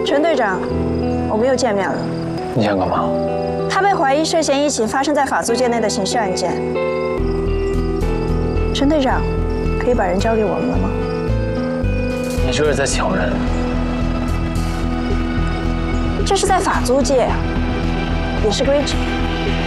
陈队长，我们又见面了。 你想干嘛？ 他被怀疑涉嫌一起发生在法租界内的刑事案件。陈队长，可以把人交给我们了吗？ 你这是在抢人。 这是在法租界，也是规矩。